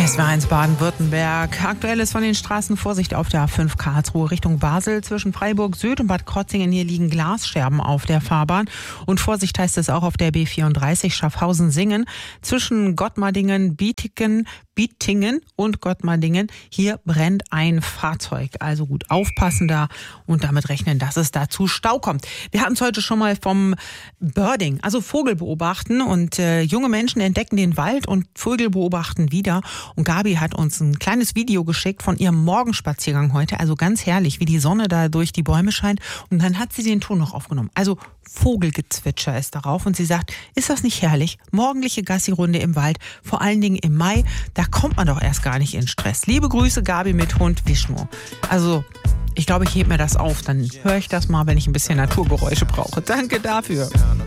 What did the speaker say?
SWR1 Baden-Württemberg. Aktuell ist von den Straßen Vorsicht auf der A5 Karlsruhe Richtung Basel. Zwischen Freiburg Süd und Bad Krotzingen hier liegen Glasscherben auf der Fahrbahn. Und Vorsicht heißt es auch auf der B34 Schaffhausen-Singen. Zwischen Gottmardingen, Bietingen und Gottmardingen. Hier brennt ein Fahrzeug. Also gut aufpassen da und damit rechnen, dass es da zu Stau kommt. Wir hatten es heute schon mal vom Birding, also Vogel beobachten. Und junge Menschen entdecken den Wald und Vögel beobachten wieder. Und Gabi hat uns ein kleines Video geschickt von ihrem Morgenspaziergang heute. Also ganz herrlich, wie die Sonne da durch die Bäume scheint. Und dann hat sie den Ton noch aufgenommen. Also Vogelgezwitscher ist darauf. Und sie sagt, ist das nicht herrlich? Morgendliche Gassi-Runde im Wald, vor allen Dingen im Mai. Da kommt man doch erst gar nicht in Stress. Liebe Grüße, Gabi mit Hund Vishnu. Also ich glaube, ich hebe mir das auf. Dann höre ich das mal, wenn ich ein bisschen Naturgeräusche brauche. Danke dafür.